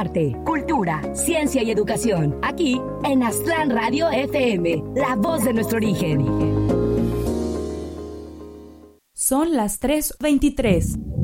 arte, cultura, ciencia y educación. Aquí en Aztlán Radio FM, la voz de nuestro origen. Son las 3:23.